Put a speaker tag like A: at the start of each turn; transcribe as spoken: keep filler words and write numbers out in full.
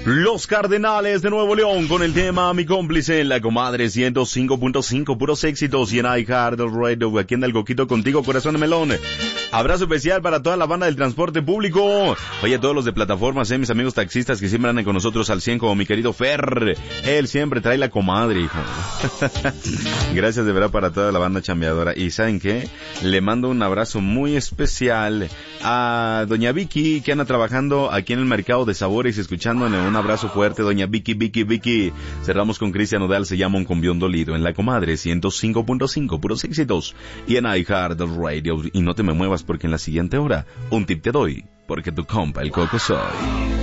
A: Los Cardenales de Nuevo León con el tema Mi Cómplice en la Comadre ciento cinco punto cinco, puros éxitos y en iHeartRadio, aquí en el Coquito contigo, corazón de melón. Abrazo especial para toda la banda del transporte público. Oye, a todos los de plataformas, eh, mis amigos taxistas que siempre andan con nosotros al cien, como mi querido Fer. Él siempre trae la comadre, hijo. Gracias de verdad para toda la banda chambeadora. Y ¿saben qué? Le mando un abrazo muy especial a doña Vicky, que anda trabajando aquí en el Mercado de Sabores, escuchándole. Un abrazo fuerte, doña Vicky, Vicky, Vicky. Cerramos con Cristian Odal, se llama Un Cumbión Dolido, en la Comadre ciento cinco punto cinco, puros éxitos. Y en iHeartRadio. Y no te me muevas porque en la siguiente hora, un tip te doy, porque tu compa el Coco soy.